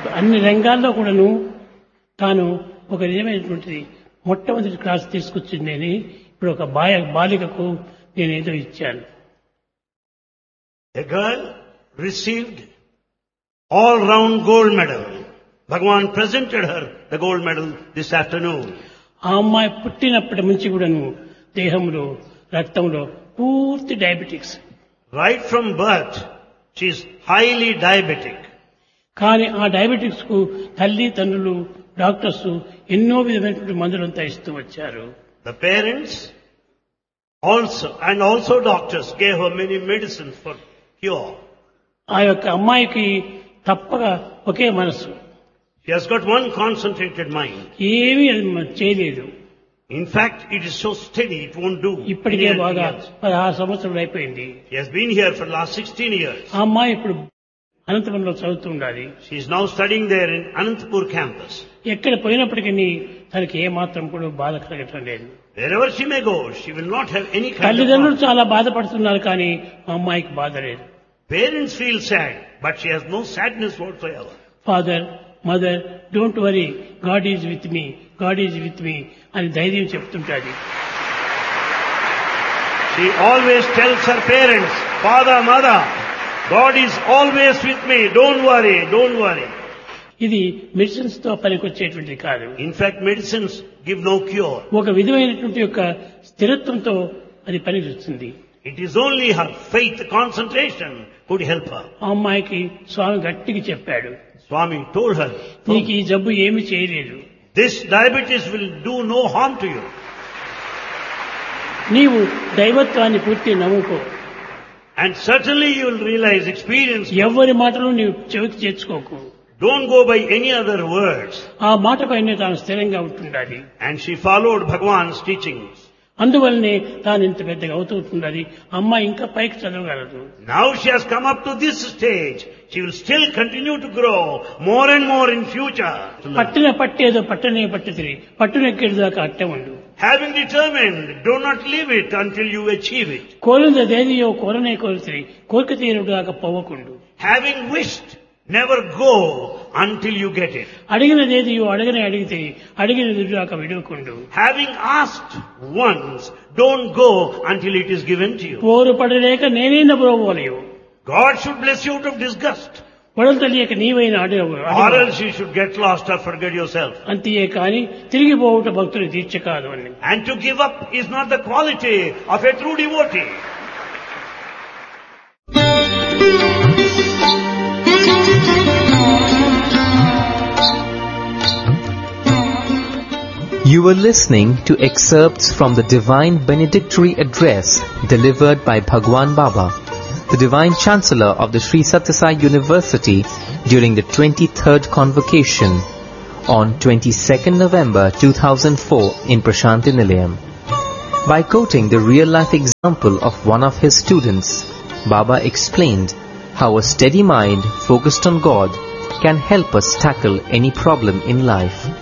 అన్ని రంగాల్లో కూడాను తాను ఒక నిజమైనటువంటిది మొట్టమొదటి క్లాస్ తీసుకొచ్చింది నేను ఇప్పుడు ఒక బాలికకు నేనేదో ఇచ్చాను. A girl received all-round gold medal. Bhagavan presented her the gold medal this afternoon. ఆ అమ్మాయి పుట్టినప్పటి నుంచి కూడాను దేహంలో రక్తంలో పూర్తి diabetics. Right from birth, she is highly diabetic. కానీ ఆ డయాబెటిక్స్ కు తల్లి తండ్రులు డాక్టర్స్ ఎన్నో విధమైనటువంటి మందులంతా ఇస్తూ వచ్చారు. The parents also doctors gave her many medicines for cure. ఆ యొక్క అమ్మాయికి తప్పక ఒకే మనసు. She has got one concentrated mind. ఏమీ చేయలేదు. In fact, it is so steady, it won't do. ఇప్పటికే బాగా 16 సంవత్సరాలు అయిపోయింది. She has been here for the last 16 years. ఆ అమ్మాయి ఇప్పుడు అనంతపురంలో చదువుతూ ఉండాలి. She is now studying there in Anantapur campus. ఎక్కడ పోయినప్పటికీ తనకి ఏమాత్రం కూడా బాధ కలగటం లేదు. Wherever she may go, she will not have any kind of తల్లిదండ్రులు చాలా బాధపడుతున్నారు కానీ ఆ అమ్మాయికి బాధ లేదు. Parents feel sad, but she has no sadness whatsoever. Father mother don't worry God is with me God is with me అని ధైర్యం చెప్తుంటాది. She always tells her parents, father, mother, God is always with me, don't worry, don't worry. ఇది medicines తో పనికొచ్చేటువంటిది కాదు. In fact, medicines give no cure. ఒక విధమైనటువంటి యొక్క స్థిరత్వంతో అది పనిచేస్తుంది. It is only her faith concentration could help her. ఆ అమ్మాయికి స్వామి గట్టిగా చెప్పాడు. Swami told her, నీకు ఈ జబ్బు ఏమీ చేయలేదు. this diabetes will do no harm to you. నీవు దైవత్వాన్ని పూర్తి నమ్ముకో. And certainly you will realize, experience. ఎవరి మాటలు నీవు చెవికి చేర్చుకోకు. Don't go by any other words. ఆ మాట పైన తాను స్థిరంగా ఉంటుండాలి. And she followed Bhagavan's teachings. అందువల్లనే తాను ఇంత పెద్దగా అవుతుండాలి. అమ్మాయి ఇంకా పైకి చదవగలదు. Now she has come up to this stage. She will still continue to grow more and more in future. పట్టిన పట్టేదో పట్టనే పట్టుతిరి పట్టునెక్కేది దాకా అట్టే ఉండు. Having determined, do not leave it until you achieve it. కోరినదేదియో కోరనే కోరితిరి కోరిక తీరుడు దాకా పోవకుండు. Having wished, never go until you get it. అడిగినదేదియో అడగనే అడిగితే అడిగినది దాకా విడవకుండు. Having asked once, don't go until it is given to you. పోరు పడలేక నేనే నవ్వలేవు. God should bless you out of disgust. పొడలు తెలియక నీవైన అడగవు. Or else you should get lost or forget yourself. అంతే కానీ తిరిగి పోవుట భక్తులు దీక్ష కాదు అని. And to give up is not the quality of a true devotee. You were listening to excerpts from the Divine Benedictory Address delivered by Bhagwan Baba, the Divine Chancellor of the Sri Sathya Sai University during the 23rd Convocation on 22nd November 2004 in Prashanthi Nilayam. By quoting the real-life example of one of his students, Baba explained how a steady mind focused on God can help us tackle any problem in life.